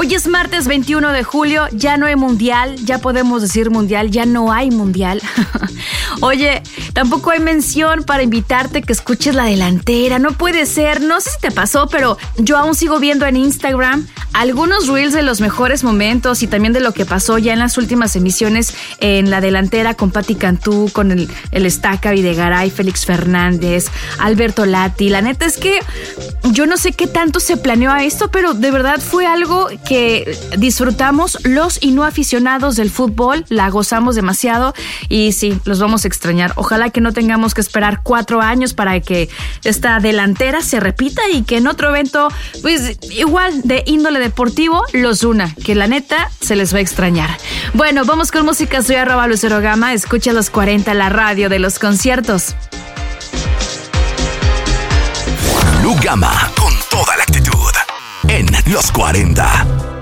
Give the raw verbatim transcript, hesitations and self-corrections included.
Hoy es martes veintiuno de julio, ya no hay mundial, ya podemos decir mundial, ya no hay mundial. Oye, tampoco hay mención para invitarte que escuches La Delantera, no puede ser, no sé si te pasó, pero yo aún sigo viendo en Instagram algunos reels de los mejores momentos y también de lo que pasó ya en las últimas emisiones en La Delantera con Pati Cantú, con el, el Estaca Videgaray, Félix Fernández, Alberto Lati. La neta es que yo no sé qué tanto se planeó a esto, pero de verdad fue algo que disfrutamos los y no aficionados del fútbol, la gozamos demasiado y sí, los vamos a extrañar. Ojalá que no tengamos que esperar cuatro años para que esta delantera se repita y que en otro evento, pues igual de índole deportivo, los una, que la neta se les va a extrañar. Bueno, vamos con música. Soy arroba Lucero Gama, escucha los cuarenta, la radio de los conciertos. Lu Gama, con toda la actitud, en los cuarenta.